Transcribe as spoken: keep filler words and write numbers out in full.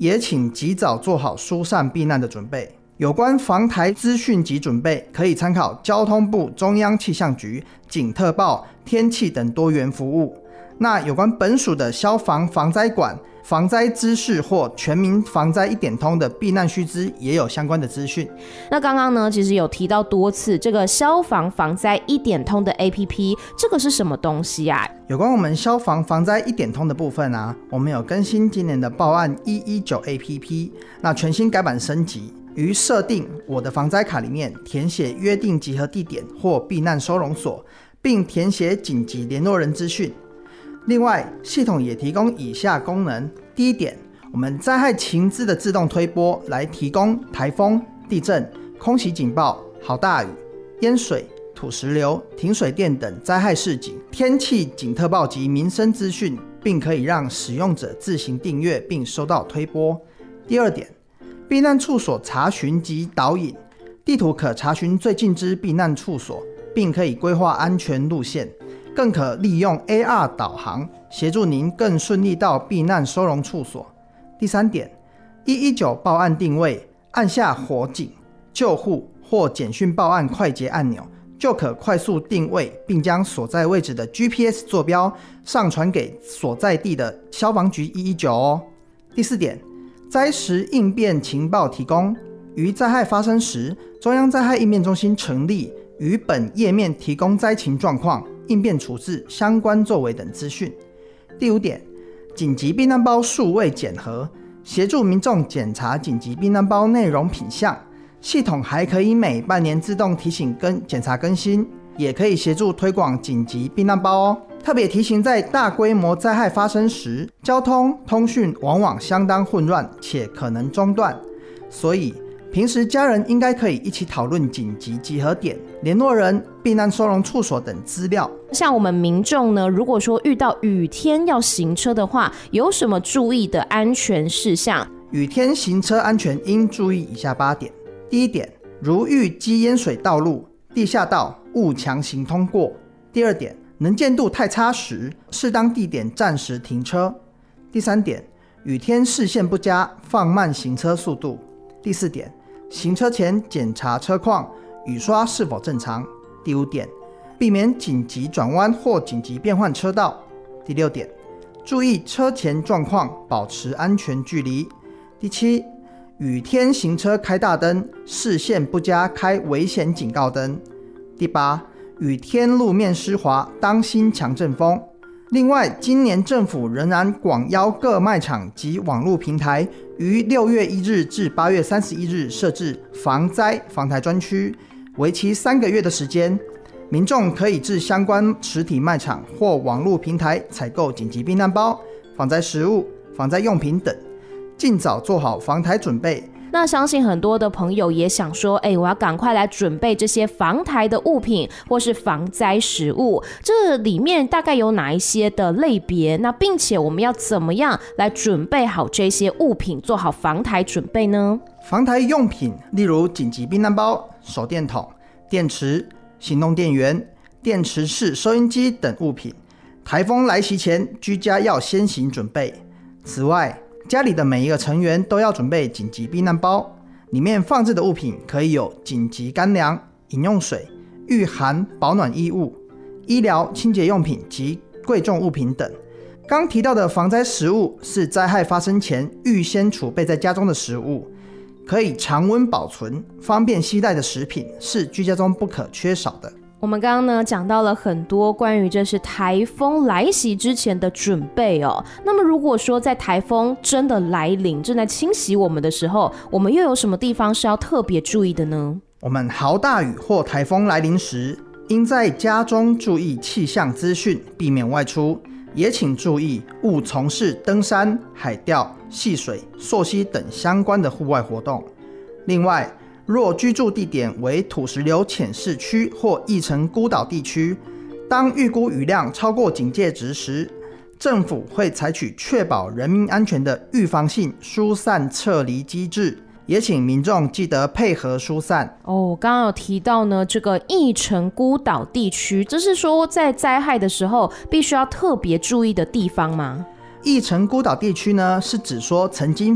也请及早做好疏散避难的准备。有关防台资讯及准备，可以参考交通部、中央气象局、警特报、天气等多元服务。那有关本属的消防防灾馆、防灾知识或全民防灾一点通的避难须知也有相关的资讯。 那刚刚呢，其实有提到多次这个消防防灾一点通的 A P P， 这个是什么东西啊？ 有关我们消防防灾一点通的部分啊，我们有更新今年的报案一一九 A P P， 那全新改版升级，于设定我的防灾卡里面填写约定集合地点或避难收容所，并填写紧急联络人资讯。另外，系统也提供以下功能。第一点，我们灾害情资的自动推播来提供台风、地震、空袭警报、豪大雨、淹水、土石流、停水电等灾害示警、天气警特报及民生资讯，并可以让使用者自行订阅并收到推播。第二点，避难处所查询及导引，地图可查询最近之避难处所，并可以规划安全路线，更可利用 A R 导航协助您更顺利到避难收容处所。第三点，一一九报案定位，按下火警、救护或简讯报案快捷按钮，就可快速定位，并将所在位置的 G P S 坐标上传给所在地的消防局一一九哦。第四点，灾时应变情报提供，于灾害发生时，中央灾害应变中心成立，于本页面提供灾情状况、应变处置、相关作为等资讯。第五点，紧急避难包数位检核，协助民众检查紧急避难包内容品项，系统还可以每半年自动提醒跟检查更新，也可以协助推广紧急避难包哦。特别提醒，在大规模灾害发生时，交通通讯往往相当混乱且可能中断，所以平时家人应该可以一起讨论紧急集合点、联络人、避难收容处所等资料。 像我们民众呢，如果说遇到雨天要行车的话，有什么注意的安全事项？ 雨天行车安全应注意以下八点。第一点，如遇积淹水道路、地下道，勿强行通过。第二点，能见度太差时，适当地点暂时停车。第三点，雨天视线不佳，放慢行车速度。第四点，行车前检查车况，雨刷是否正常。第五点，避免紧急转弯或紧急变换车道。第六点，注意车前状况，保持安全距离。第七，雨天行车开大灯，视线不佳开危险警告灯。第八，雨天路面湿滑，当心强阵风。另外，今年政府仍然广邀各卖场及网络平台，于六月一日至八月三十一日设置防灾防台专区，为期三个月的时间，民众可以至相关实体卖场或网络平台采购紧急避难包、防灾食物、防灾用品等，尽早做好防台准备。 那相信很多的朋友也想说，哎，我要赶快来准备这些防台的物品或是防灾食物，这里面大概有哪一些的类别？那并且我们要怎么样来准备好这些物品，做好防台准备呢？ 防台用品例如紧急避难包、手电筒、电池、行动电源、电池式收音机等物品，台风来袭前居家要先行准备。此外，家里的每一个成员都要准备紧急避难包，里面放置的物品可以有紧急干粮、饮用水、御寒保暖衣物、医疗清洁用品及贵重物品等。刚提到的防灾食物是灾害发生前预先储备在家中的食物，可以常温保存、方便携带的食品，是居家中不可缺少的。 我们刚刚呢讲到了很多关于这是台风来袭之前的准备哦。那么如果说在台风真的来临、正在侵袭我们的时候，我们又有什么地方是要特别注意的呢？ 我们豪大雨或台风来临时，应在家中注意气象资讯，避免外出。也请注意勿从事登山、海钓、戏水、溯溪等相关的户外活动。另外，若居住地点为土石流浅市区或义城孤岛地区，当预估雨量超过警戒值时，政府会采取确保人民安全的预防性疏散撤离机制，也请民众记得配合疏散。 哦，刚刚有提到呢，这个义城孤岛地区，这是说在灾害的时候必须要特别注意的地方吗？ 义城孤岛地区呢，是指说曾经